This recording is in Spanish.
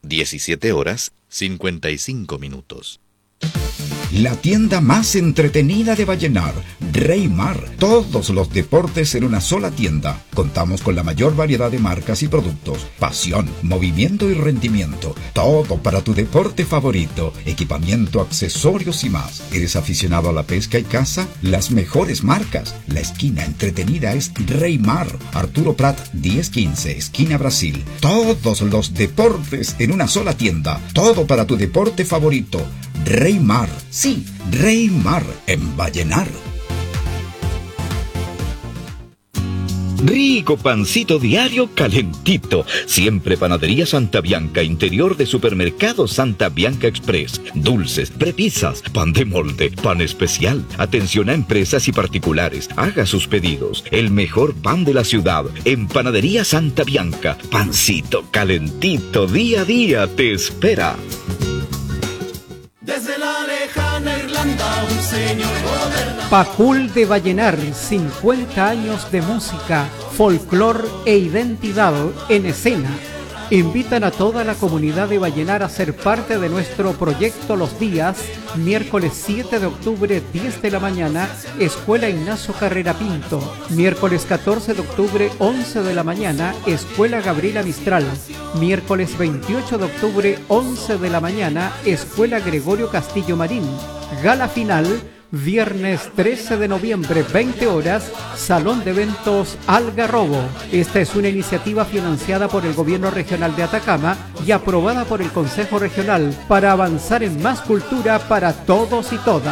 17:55. La tienda más entretenida de Vallenar, Reymar. Todos los deportes en una sola tienda. Contamos con la mayor variedad de marcas y productos. Pasión, movimiento y rendimiento. Todo para tu deporte favorito. Equipamiento, accesorios y más. ¿Eres aficionado a la pesca y caza? Las mejores marcas. La esquina entretenida es Reymar. Arturo Prat 1015, esquina Brasil. Todos los deportes en una sola tienda. Todo para tu deporte favorito. Reymar, sí, Reymar en Vallenar. Rico pancito diario calentito. Siempre Panadería Santa Bianca, interior de Supermercado Santa Bianca Express. Dulces, prepisas, pan de molde, pan especial. Atención a empresas y particulares. Haga sus pedidos. El mejor pan de la ciudad. En Panadería Santa Bianca. Pancito calentito, día a día te espera. Desde la lejana Irlanda, un señor goberna. Pacul de Vallenar, 50 años de música, folclor e identidad en escena. Invitan a toda la comunidad de Vallenar a ser parte de nuestro proyecto los días, miércoles 7 de octubre, 10 de la mañana, Escuela Ignacio Carrera Pinto. Miércoles 14 de octubre, 11 de la mañana, Escuela Gabriela Mistral. Miércoles 28 de octubre, 11 de la mañana, Escuela Gregorio Castillo Marín. Gala final, viernes 13 de noviembre, 20 horas, Salón de Eventos Algarrobo. Esta es una iniciativa financiada por el Gobierno Regional de Atacama y aprobada por el Consejo Regional para avanzar en más cultura para todos y todas.